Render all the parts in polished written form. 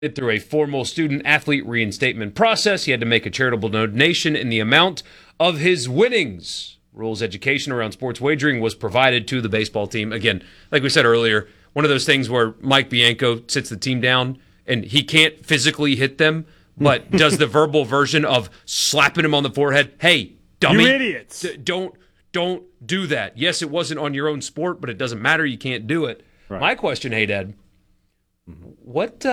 it through a formal student-athlete reinstatement process. He had to make a charitable donation in the amount of his winnings. Rules education around sports wagering was provided to the baseball team. Again, like we said earlier, one of those things where Mike Bianco sits the team down and he can't physically hit them, but does the verbal version of slapping him on the forehead. Hey, dummy. You idiots. Don't do that. Yes, it wasn't on your own sport, but it doesn't matter. You can't do it. Right. My question, hey, Dad, what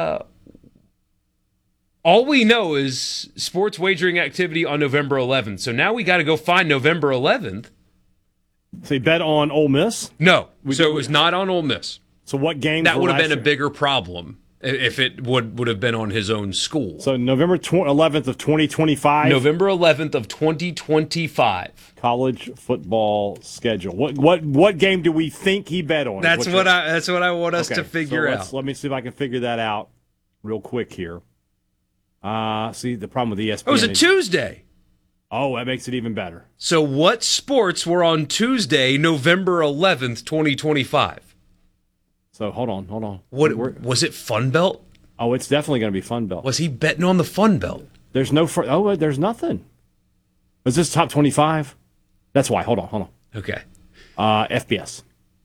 all we know is sports wagering activity on November 11th. So now we got to go find November 11th. So you bet on Ole Miss? No. So it was not on Ole Miss. So what game? That would have been a bigger problem if it would have been on his own school. So November 11th of 2025? November 11th of 2025. College football schedule. What game do we think he bet on? That's what I want us to figure out. Let me see if I can figure that out real quick here. See, the problem with ESPN. It was a Tuesday. Oh, that makes it even better. So what sports were on Tuesday, November 11th, 2025? So hold on. What was it? Fun Belt? Oh, it's definitely going to be Fun Belt. Was he betting on the Fun Belt? There's no. There's nothing. Was this top 25? That's why. Hold on. Okay. FBS.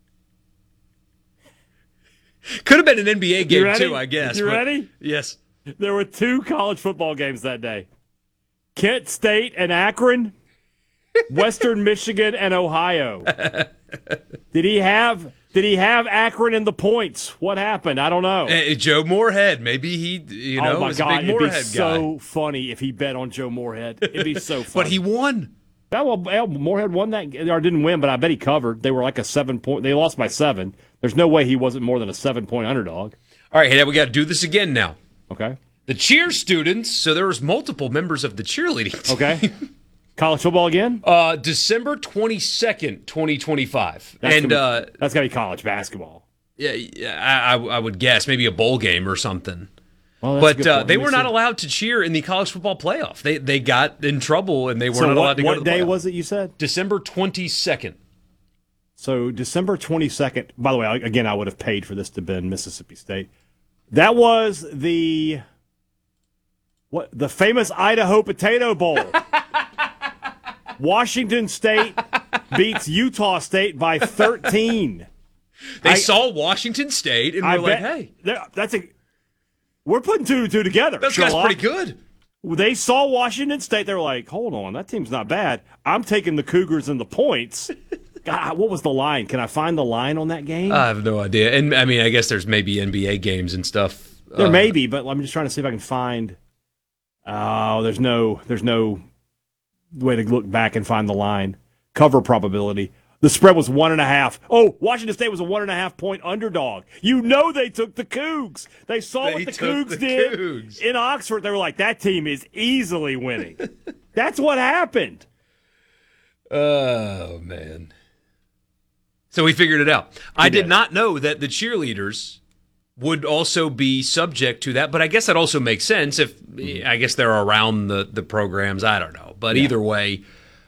Could have been an NBA game too, I guess. You ready? Yes. There were 2 college football games that day. Kent State and Akron, Western Michigan and Ohio. Did he have Akron in the points? What happened? I don't know. Joe Moorhead. Maybe he, oh my was God, a big Moorhead guy. It'd be so funny if he bet on Joe Moorhead. It'd be so funny. But he won. Well, Moorhead won that, or didn't win, but I bet he covered. They were like a 7-point. They lost by 7. There's no way he wasn't more than a 7-point underdog. All right, hey, we got to do this again now. Okay. The cheer students, so there was multiple members of the cheerleading team. Okay. College football again? December 22nd, 2025. That's got to be college basketball. Yeah, I would guess. Maybe a bowl game or something. Well, but they were not allowed to cheer in the college football playoff. They got in trouble, and they were not allowed to go to the playoff. What day was it, you said? December 22nd. So December 22nd. By the way, again, I would have paid for this to be in Mississippi State. That was the famous Idaho Potato Bowl. Washington State beats Utah State by 13. They saw Washington State and were like, "Hey, we're putting 2 and 2 together." That's pretty good. They saw Washington State. They were like, "Hold on, that team's not bad. I'm taking the Cougars and the points." God, what was the line? Can I find the line on that game? I have no idea. And I mean, I guess there's maybe NBA games and stuff. There may be, but I'm just trying to see if I can find. Oh, there's no way to look back and find the line. Cover probability. The spread was 1.5. Oh, Washington State was a 1.5 point underdog. You know they took the Cougs. They saw what the Cougs did in Oxford. They were like, that team is easily winning. That's what happened. Oh, man. So we figured it out. I did not know that the cheerleaders would also be subject to that, but I guess that also makes sense if I guess they're around the programs. I don't know. But either way,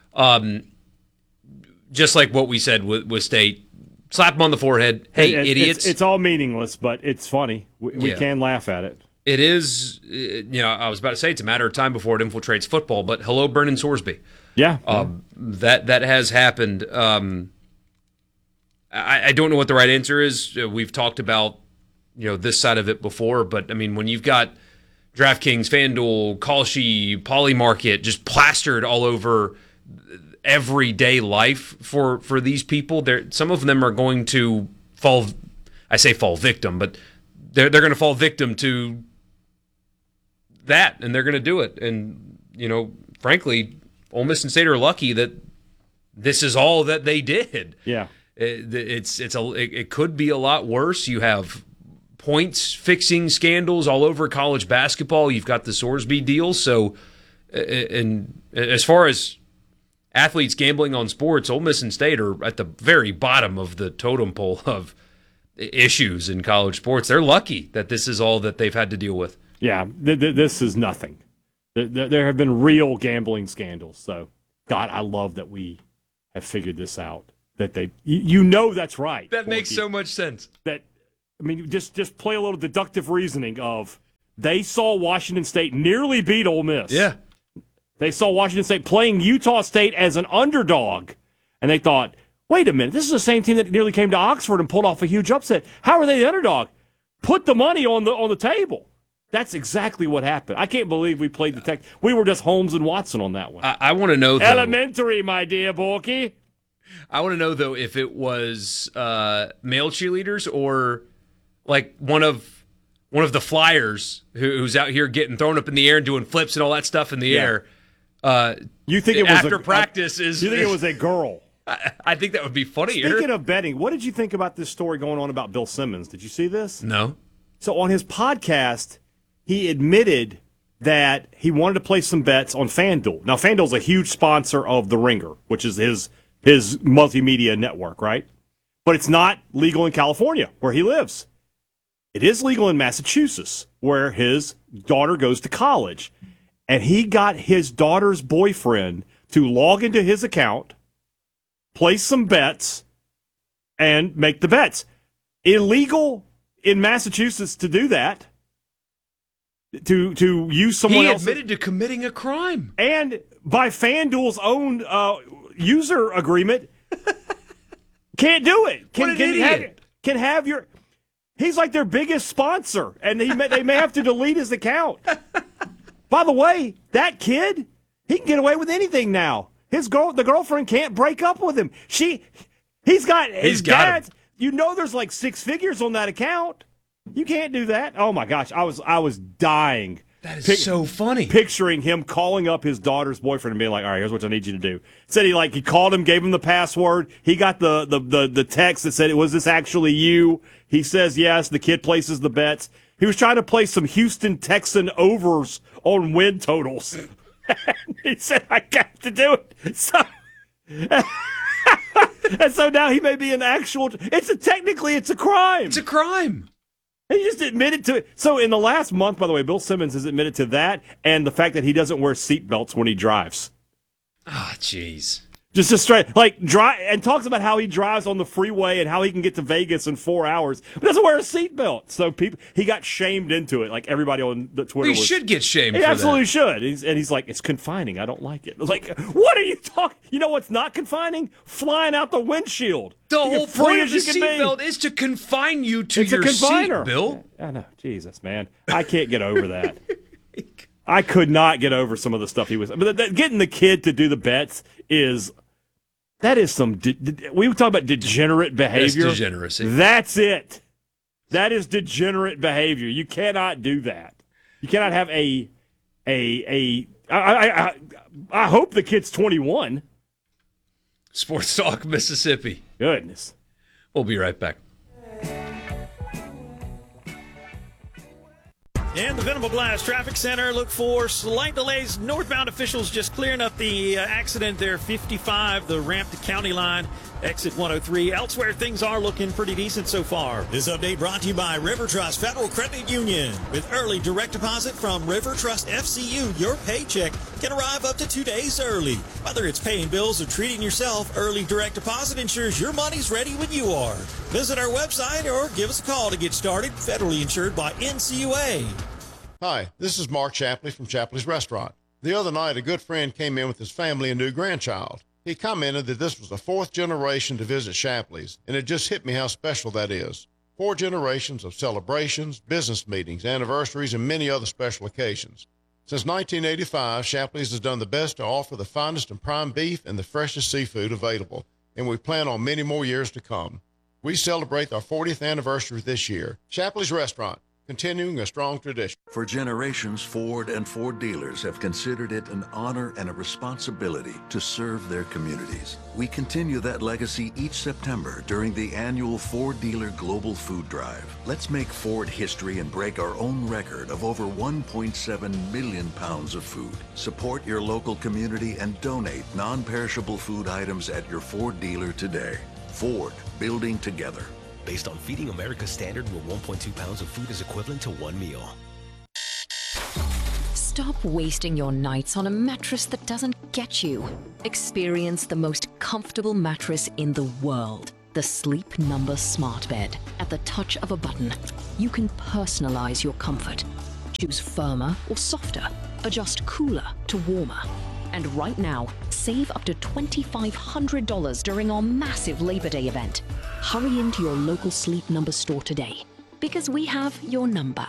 just like what we said with State, slap them on the forehead. Hey, idiots. It's all meaningless, but it's funny. We can laugh at it. It is, I was about to say it's a matter of time before it infiltrates football, but hello, Brennan Sorsby. Yeah. That has happened. I don't know what the right answer is. We've talked about this side of it before, but I mean, when you've got DraftKings, FanDuel, Kalshi, Polymarket just plastered all over everyday life for these people, some of them are going to fall. I say fall victim, but they're going to fall victim to that, and they're going to do it. And frankly, Ole Miss and State are lucky that this is all that they did. Yeah. It could be a lot worse. You have points fixing scandals all over college basketball. You've got the Sorsby deal. So, and as far as athletes gambling on sports, Ole Miss and State are at the very bottom of the totem pole of issues in college sports. They're lucky that this is all that they've had to deal with. Yeah, this is nothing. There have been real gambling scandals. So, God, I love that we have figured this out. That that's right. That makes so much sense. Just play a little deductive reasoning of They saw Washington State nearly beat Ole Miss. Yeah. They saw Washington State playing Utah State as an underdog, and they thought, wait a minute, this is the same team that nearly came to Oxford and pulled off a huge upset. How are they the underdog? Put the money on the table. That's exactly what happened. I can't believe we played the Tech. We were just Holmes and Watson on that one. I want to know, though. Elementary, my dear Borky. I want to know, though, if it was male cheerleaders or like one of the Flyers who's out here getting thrown up in the air and doing flips and all that stuff in the air. You think it was after practice? You think it was a girl? I think that would be funnier. Speaking of betting, what did you think about this story going on about Bill Simmons? Did you see this? No. So on his podcast, he admitted that he wanted to place some bets on FanDuel. Now, FanDuel's a huge sponsor of The Ringer, which is his multimedia network, right? But it's not legal in California, where he lives. It is legal in Massachusetts, where his daughter goes to college. And he got his daughter's boyfriend to log into his account, place some bets, and make the bets. Illegal in Massachusetts to do that. To use someone else. He admitted to committing a crime. And by FanDuel's own user agreement, can't do it. What an idiot. Can have your... He's like their biggest sponsor, and they may have to delete his account. By the way, that kid, he can get away with anything now. The girlfriend can't break up with him. He's got dad's. You know, there's like 6 figures on that account. You can't do that. Oh my gosh, I was dying. That is so funny. Picturing him calling up his daughter's boyfriend and being like, "All right, here's what I need you to do." Said he called him, gave him the password. He got the text that said, "Was this actually you?" He says yes. The kid places the bets. He was trying to place some Houston Texan overs on win totals. He said, "I got to do it." So, and so now he may be an actual. Technically it's a crime. It's a crime. He just admitted to it. So in the last month, by the way, Bill Simmons has admitted to that and the fact that he doesn't wear seatbelts when he drives. Ah, jeez. Just straight, drive, and talks about how he drives on the freeway and how he can get to Vegas in 4 hours, but doesn't wear a seatbelt. So he got shamed into it. Like everybody on the Twitter, he should get shamed. He for absolutely that. should. He's like, it's confining. I don't like it. Like, what are you talking? You know what's not confining? Flying out the windshield. The whole point of the seatbelt is to confine you to your seat, Bill. I know. Jesus, man, I can't get over that. I could not get over some of the stuff he was. But getting the kid to do the bets is some. We talk about degenerate behavior. That's degeneracy. That's it. That is degenerate behavior. You cannot do that. You cannot have I hope the kid's 21. Sports Talk Mississippi. Goodness. We'll be right back. In the Venable Glass Traffic Center, look for slight delays. Northbound officials just clearing up the accident there, 55, the ramp to County Line, exit 103. Elsewhere, things are looking pretty decent so far. This update brought to you by River Trust Federal Credit Union. With early direct deposit from River Trust FCU, your paycheck can arrive up to 2 days early. Whether it's paying bills or treating yourself, early direct deposit ensures your money's ready when you are. Visit our website or give us a call to get started. Federally insured by NCUA. Hi, this is Mark Shapley from Shapley's Restaurant. The other night, a good friend came in with his family and new grandchild. He commented that this was the 4th generation to visit Shapley's, and it just hit me how special that is. 4 generations of celebrations, business meetings, anniversaries, and many other special occasions. Since 1985, Shapley's has done the best to offer the finest and prime beef and the freshest seafood available, and we plan on many more years to come. We celebrate our 40th anniversary this year. Shapley's Restaurant, continuing a strong tradition. For generations, Ford and Ford dealers have considered it an honor and a responsibility to serve their communities. We continue that legacy each September during the annual Ford Dealer Global Food Drive. Let's make Ford history and break our own record of over 1.7 million pounds of food. Support your local community and donate non-perishable food items at your Ford dealer today. Ford, building together. Based on Feeding America standard, where 1.2 pounds of food is equivalent to 1 meal. Stop wasting your nights on a mattress that doesn't get you. Experience the most comfortable mattress in the world. The Sleep Number Smart Bed. At the touch of a button, you can personalize your comfort. Choose firmer or softer. Adjust cooler to warmer. And right now, save up to $2,500 during our massive Labor Day event. Hurry into your local Sleep Number store today, because we have your number.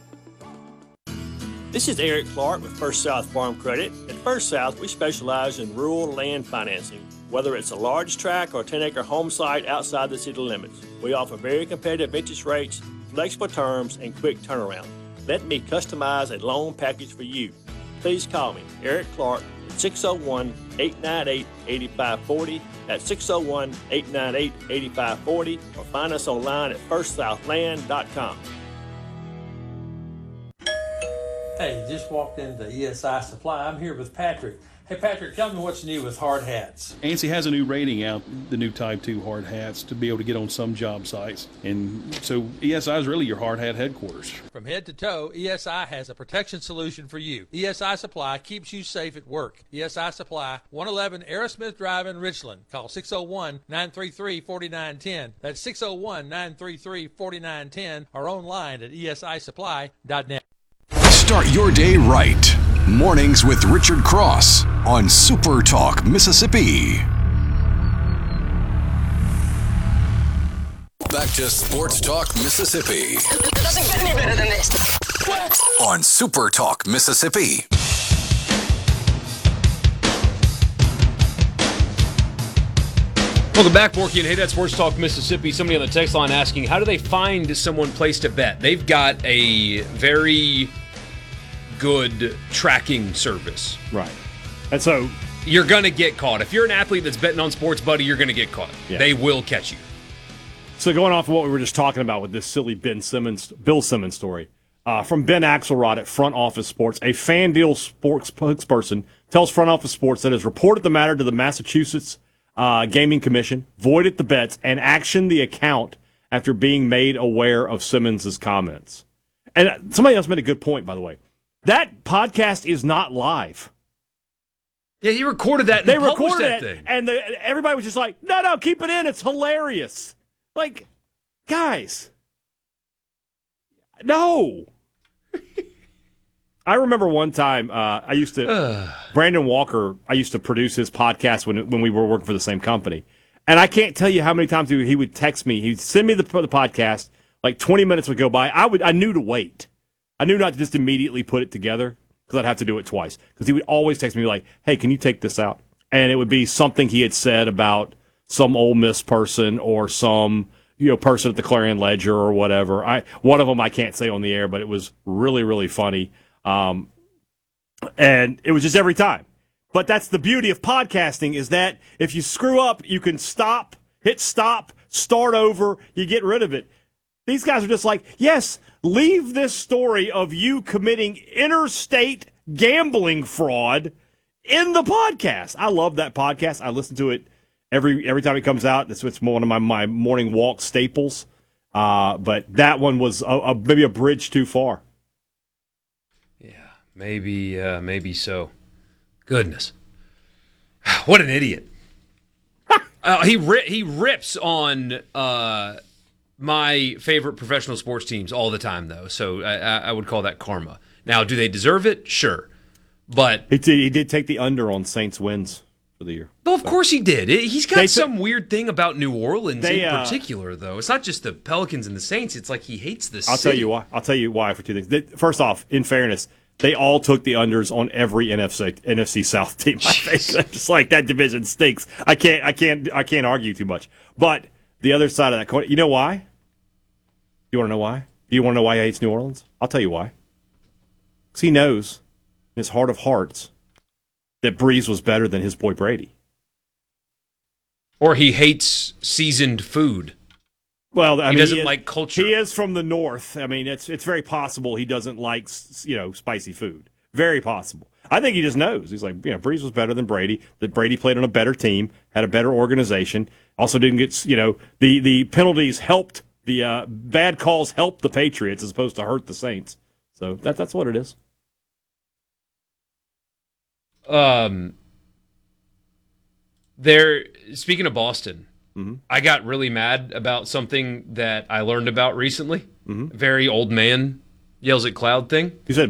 This is Eric Clark with First South Farm Credit. At First South, we specialize in rural land financing. Whether it's a large tract or 10-acre home site outside the city limits, we offer very competitive interest rates, flexible terms, and quick turnaround. Let me customize a loan package for you. Please call me, Eric Clark, at 601-898-8540. That's 601-898-8540, or find us online at firstsouthland.com. Hey, just walked into ESI Supply. I'm here with Patrick. Hey, Patrick, tell me what's new with hard hats. ANSI has a new rating out, the new Type 2 hard hats, to be able to get on some job sites. And so ESI is really your hard hat headquarters. From head to toe, ESI has a protection solution for you. ESI Supply keeps you safe at work. ESI Supply, 111 Aerosmith Drive in Richland. Call 601-933-4910. That's 601-933-4910, or online at esisupply.net. Start your day right. Mornings with Richard Cross on Super Talk Mississippi. Back to Sports Talk Mississippi. It doesn't get any better than this. On Super Talk Mississippi. Welcome back, Borky and Hey Dad, Sports Talk Mississippi. Somebody on the text line asking, how do they find someone placed a bet? They've got a very good tracking service. Right. And so you're going to get caught. If you're an athlete that's betting on Sports Buddy, you're going to get caught. Yeah. They will catch you. So going off of what we were just talking about with this silly Bill Simmons story, from Ben Axelrod at Front Office Sports, a FanDuel sports spokesperson tells Front Office Sports that has reported the matter to the Massachusetts Gaming Commission, voided the bets, and actioned the account after being made aware of Simmons' comments. And somebody else made a good point, by the way. That podcast is not live. Yeah, he recorded that. And they recorded that thing, and everybody was just like, "No, keep it in. It's hilarious." Like, guys, no. I remember one time I used to Brandon Walker. I used to produce his podcast when we were working for the same company, and I can't tell you how many times he would text me. He'd send me the podcast. Like 20 minutes would go by. I knew to wait. I knew not to just immediately put it together because I'd have to do it twice. Because he would always text me like, "Hey, can you take this out?" And it would be something he had said about some Ole Miss person or some person at the Clarion Ledger or whatever. One of them I can't say on the air, but it was really, really funny. And it was just every time. But that's the beauty of podcasting, is that if you screw up, you can stop, hit stop, start over, you get rid of it. These guys are just like, yes, leave this story of you committing interstate gambling fraud in the podcast. I love that podcast. I listen to it every time it comes out. It's one of my morning walk staples. But that one was maybe a bridge too far. Yeah, maybe so. Goodness, what an idiot! He rips on my favorite professional sports teams all the time, though. So I would call that karma. Now, do they deserve it? Sure. But he did take the under on Saints wins for the year. Well, of course he did. He's got some weird thing about New Orleans in particular, though. It's not just the Pelicans and the Saints. It's like he hates the city. I'll tell you why for two things. First off, in fairness, they all took the unders on every NFC South team. Just like that division stinks. I can't argue too much. But the other side of that coin, you know why? You want to know why? Do you want to know why he hates New Orleans? I'll tell you why. Because he knows in his heart of hearts that Breeze was better than his boy Brady. Or he hates seasoned food. Well, he doesn't like culture. He is from the north. I mean, it's very possible he doesn't like spicy food. Very possible. I think he just knows. He's like, Breeze was better than Brady. That Brady played on a better team, had a better organization. Also didn't get the penalties helped. The bad calls helped the Patriots as opposed to hurt the Saints. So that's what it is. Speaking of Boston, I got really mad about something that I learned about recently. Very old man yells at cloud thing? You said